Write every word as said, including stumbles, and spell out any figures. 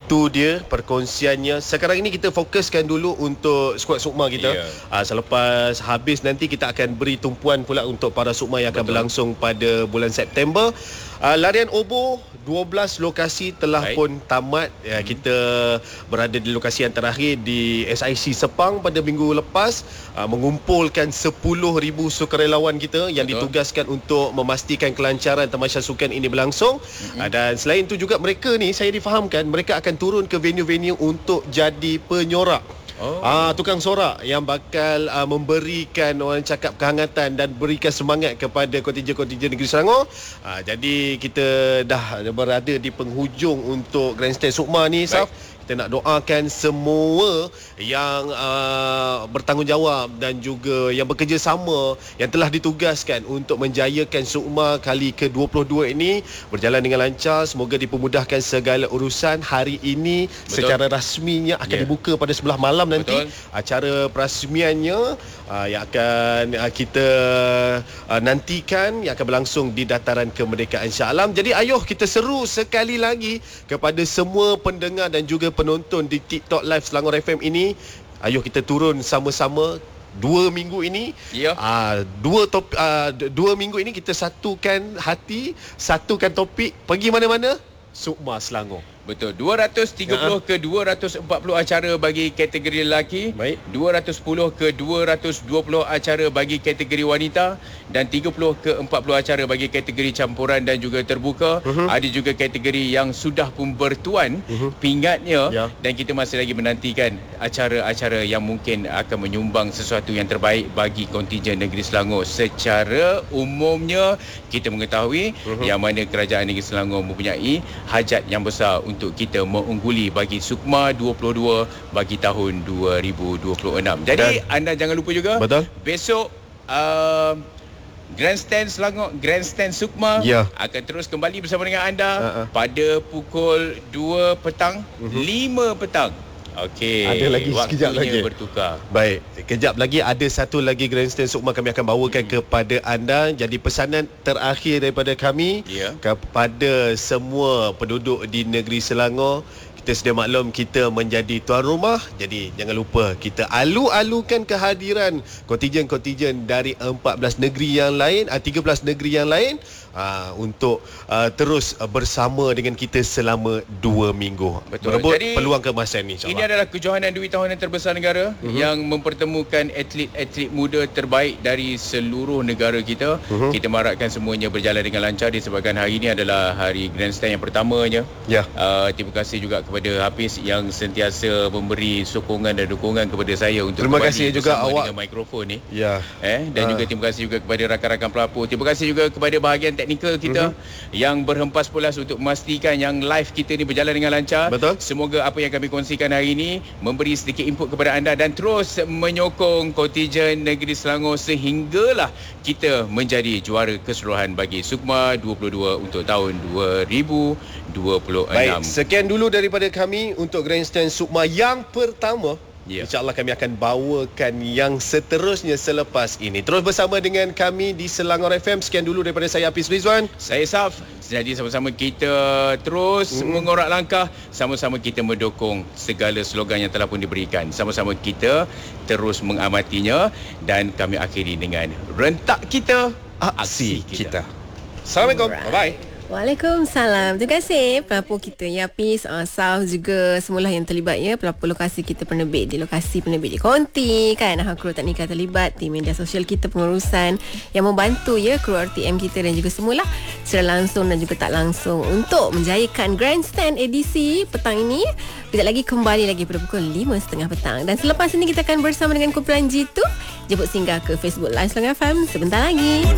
itu dia perkongsiannya. Sekarang ini kita fokuskan dulu untuk skuad Sukma kita. Yeah. Uh, selepas habis nanti kita akan beri tumpuan pula untuk para Sukma yang akan Betul. berlangsung pada bulan September. Uh, larian Obor dua belas lokasi telah Baik. pun tamat. Ya, hmm. Kita berada di lokasi yang terakhir di S I C Sepang pada minggu lepas, uh, mengumpulkan sepuluh ribu sukarelawan kita yang Betul. ditugaskan untuk memastikan kelancaran tamasya sukan ini berlangsung. Hmm. Uh, dan selain itu juga mereka ni, saya difahamkan mereka akan turun ke venue-venue untuk jadi penyorak. Oh. Ah, tukang sorak yang bakal uh, memberikan orang cakap kehangatan dan berikan semangat kepada kontingen-kontingen Negeri Selangor. Ah, jadi kita dah berada di penghujung untuk Grandstand Sukma ni, Saf. Kita nak doakan semua yang uh, bertanggungjawab dan juga yang bekerjasama yang telah ditugaskan untuk menjayakan Sukma kali ke dua puluh dua ini berjalan dengan lancar. Semoga dipermudahkan segala urusan. Hari ini Betul. secara rasminya akan yeah. dibuka pada sebelah malam nanti. Betul. Acara perasmiannya uh, yang akan uh, kita uh, nantikan yang akan berlangsung di Dataran Kemerdekaan Shah Alam. Jadi ayuh kita seru sekali lagi kepada semua pendengar dan juga penonton di TikTok Live Selangor F M ini. Ayuh kita turun sama-sama dua minggu ini. Ya. Uh, dua top, uh, dua minggu ini kita satukan hati, satukan topik, pergi mana-mana Sukma Selangor. Betul. dua ratus tiga puluh ke dua ratus empat puluh acara bagi kategori lelaki. Baik. dua ratus sepuluh ke dua ratus dua puluh acara bagi kategori wanita dan tiga puluh ke empat puluh acara bagi kategori campuran dan juga terbuka. Uh-huh. Ada juga kategori yang sudah pun bertuan uh-huh. pingatnya yeah. dan kita masih lagi menantikan acara-acara yang mungkin akan menyumbang sesuatu yang terbaik bagi kontingen Negeri Selangor. Secara umumnya kita mengetahui uh-huh. yang mana kerajaan Negeri Selangor mempunyai hajat yang besar untuk untuk kita mengungguli bagi Sukma dua puluh dua bagi tahun dua ribu dua puluh enam. Jadi Dan, anda jangan lupa juga Betul. besok uh, Grandstand Selangor, Grandstand Sukma yeah. akan terus kembali bersama dengan anda uh-uh. pada pukul dua petang, uh-huh. lima petang. Okey. Ada lagi sekejap lagi bertukar. Baik, kejap lagi ada satu lagi Grandstand Sukma kami akan bawakan hmm. kepada anda. Jadi pesanan terakhir daripada kami yeah. kepada semua penduduk di negeri Selangor, kita sedia maklum kita menjadi tuan rumah. Jadi jangan lupa kita alu-alukan kehadiran kontingen-kontingen dari empat belas negeri yang lain, tiga belas negeri yang lain uh, untuk uh, terus uh, bersama dengan kita selama dua minggu. Betul. Berebut Jadi, peluang keemasan ni, insyaAllah. Ini adalah kejohanan duit tahunan terbesar negara uh-huh. yang mempertemukan atlet-atlet muda terbaik dari seluruh negara kita. Uh-huh. Kita mengharapkan semuanya berjalan dengan lancar disebabkan hari ini adalah hari Grandstand yang pertamanya. Ya. Yeah. Uh, terima kasih juga kepada Hafiz yang sentiasa memberi sokongan dan dukungan kepada saya untuk terima kasih juga awak dengan mikrofon ni. Ya. Eh dan uh. juga terima kasih juga kepada rakan-rakan pelapor. Terima kasih juga kepada bahagian teknikal kita uh-huh. yang berhempas pulas untuk memastikan yang live kita ni berjalan dengan lancar. Betul. Semoga apa yang kami kongsikan hari ini memberi sedikit input kepada anda dan terus menyokong kontingen Negeri Selangor sehinggalah kita menjadi juara keseluruhan bagi Sukma dua puluh dua untuk tahun dua ribu dua puluh enam. Baik, sekian dulu daripada kami untuk Grandstand Sukma yang pertama. Yeah. InsyaAllah kami akan bawakan yang seterusnya selepas ini. Terus bersama dengan kami di Selangor F M. Sekian dulu daripada saya Hafiz Rizwan. Saya Saf. Jadi sama-sama kita terus hmm. mengorak langkah. Sama-sama kita mendukung segala slogan yang telah pun diberikan. Sama-sama kita terus mengamatinya. Dan kami akhiri dengan rentak kita, aksi kita, kita. Assalamualaikum. Alright. Bye-bye. Waalaikumsalam. Terima kasih pelapor kita Yapis, uh, Saf juga semualah yang terlibat ya. Pelapor lokasi kita, penerbit di lokasi, penerbit di konti kan, uh, kru teknikal terlibat, tim media sosial kita, pengurusan yang membantu ya, kru R T M kita dan juga semualah secara langsung dan juga tak langsung untuk menjayakan Grandstand edisi petang ini. Kejap lagi kembali lagi pada pukul lima tiga puluh petang. Dan selepas ini kita akan bersama dengan kumpulan G two jemput singgah ke Facebook Live Selangor F M sebentar lagi.